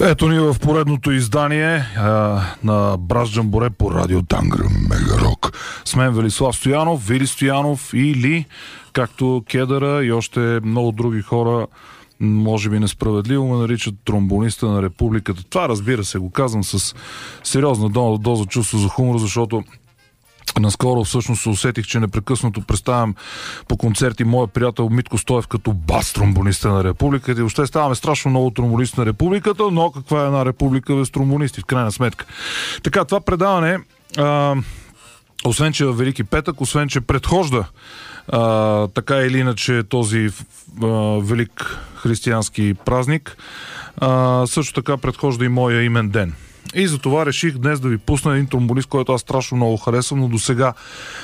Ето ни в поредното издание на Браш Джамборе по радио Тангра Мегарок. С мен Велислав Стоянов, Вили Стоянов или, както Кедъра и още много други хора, може би несправедливо ме наричат тромбониста на републиката. Това, разбира се, го казвам с сериозна доза чувство за хумор, защото наскоро всъщност се усетих, че непрекъснато представям по концерти моя приятел Митко Стоев като бас тромбониста на републиката и въобще ставаме страшно много тромбонисти на републиката, но каква е една република без тромбонисти в крайна сметка. Така, това предаване, освен че е Велики петък, освен че предхожда така или иначе този велик християнски празник, също така предхожда и моя имен ден. И затова реших днес да ви пусна един тромбонист, който аз страшно много харесвам, но досега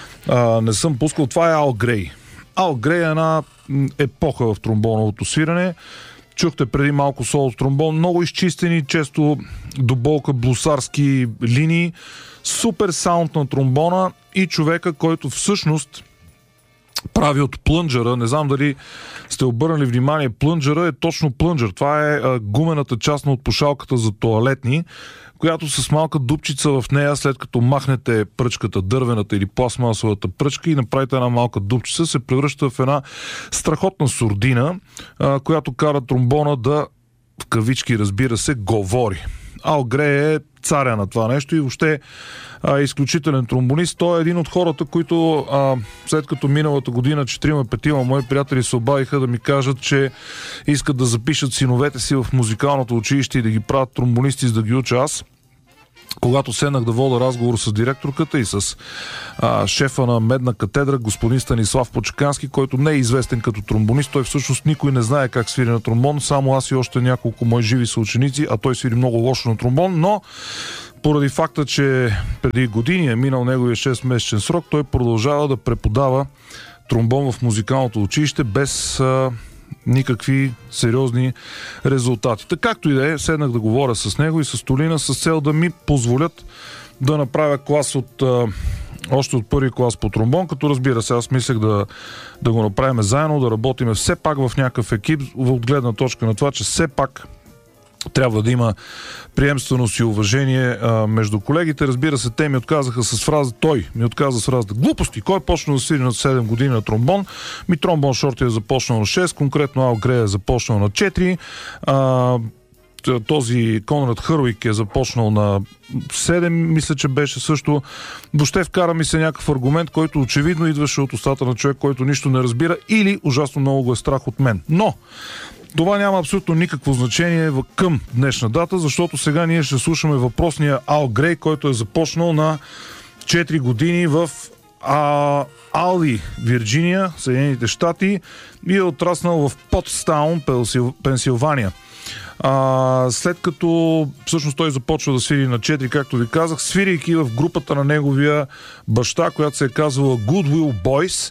не съм пускал. Това е Ал Грей. Ал Грей е една епоха в тромбоновото свирене. Чухте преди малко соло тромбон, много изчистени, често до болка блусарски линии, супер саунд на тромбона и човека, който всъщност прави от плънджера. Не знам дали сте обърнали внимание, плънджера е точно плънджер. Това е гумената част на отпушалката за тоалетни, която с малка дупчица в нея, след като махнете пръчката, дървената или пластмасовата пръчка и направите една малка дупчица, се превръща в една страхотна сурдина, която кара тромбона да, в кавички разбира се, говори. Ал Грей е царя на това нещо и въобще изключителен тромбонист. Той е един от хората, които след като миналата година 4-5 мои приятели се обадиха да ми кажат, че искат да запишат синовете си в музикалното училище и да ги правят тромбонисти, за да ги уча аз. Когато седнах да вода разговор с директорката и с шефа на Медна катедра, господин Станислав Почекански, който не е известен като тромбонист, той всъщност никой не знае как свири на тромбон, само аз и още няколко мои живи съученици, а той свири много лошо на тромбон, но поради факта, че преди години е минал неговия 6-месечен срок, той продължава да преподава тромбон в музикалното училище без никакви сериозни резултати. Така както и да е, седнах да говоря с него и с Толина с цел да ми позволят да направя клас още от първи клас по тромбон, като разбира се, аз мислех да го направим заедно, да работим все пак в някакъв екип, от гледна точка на това, че все пак трябва да има приемственост и уважение между колегите. Разбира се, те ми отказаха с фраза, той ми отказа с фразата глупости. Кой почна да свири на 7 години на тромбон? Тромбон Шорти е започнал на 6, конкретно Ал Грей е започнал на 4. Този Конрад Хървик е започнал на 7, мисля, че беше също. Въобще вкара ми се някакъв аргумент, който очевидно идваше от устата на човек, който нищо не разбира или ужасно много го е страх от мен. Но това няма абсолютно никакво значение към днешна дата, защото сега ние ще слушаме въпросния Ал Грей, който е започнал на 4 години в Алби, Вирджиния, Съединените щати и е отраснал в Потстаун, Пенсилвания. След като всъщност той започва да свири на 4, както ви казах, свирайки в групата на неговия баща, която се е казвала Goodwill Boys.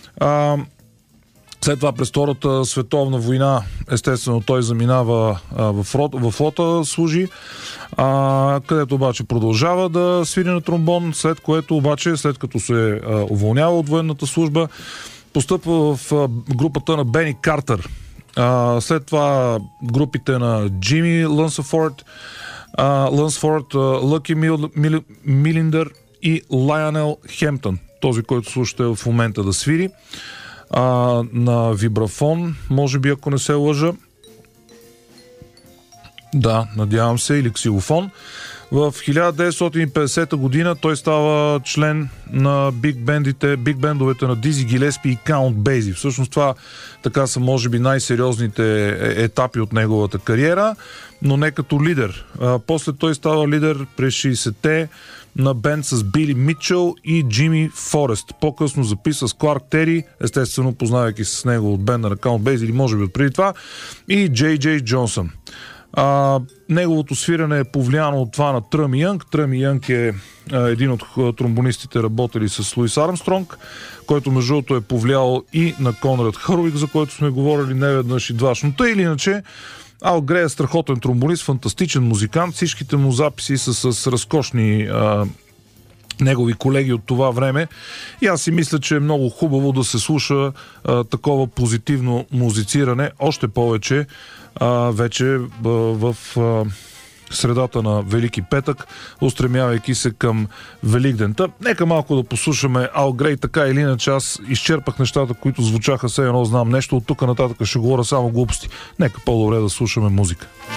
След това през Втората световна война, естествено, той заминава в флота, служи, където обаче продължава да свири на тромбон, след което обаче, след като се уволнява от военната служба, постъпва в групата на Бени Картер. След това групите на Джимми Лънсфорд, Лъки Милиндър и Лайонел Хемптън, този, който слушате в момента да свири. На вибрафон, може би, ако не се лъжа. Да, надявам се, или ксилофон. В 1950 година той става член на биг-бендовете на Дизи Гилеспи и Count Basie. Всъщност това така са, може би, най-сериозните етапи от неговата кариера, но не като лидер. После той става лидер през 60-те на бенд с Били Митчел и Джимми Форест. По-късно записа с Кларк Тери, естествено познавайки с него от бенда на Count Basie или може би преди това, и Джей Джей Джонсън. Неговото свирене е повлияно от това на Тръми Янг. Тръми Янг е един от тромбонистите, работили с Луис Армстронг, който между другото е повлиял и на Конрад Хървик, за който сме говорили неведнъж и дваш. Но тъй или иначе, Ал Грей е страхотен тромбонист, фантастичен музикант. Всичките му записи са с разкошни негови колеги от това време. И аз си мисля, че е много хубаво да се слуша такова позитивно музициране. Още повече вече в средата на Велики петък, устремявайки се към Великдента. Нека малко да послушаме Ал Грей, така или иначе аз изчерпах нещата, които звучаха, все едно знам нещо, от тук нататък ще говоря само глупости. Нека по-добре да слушаме музика.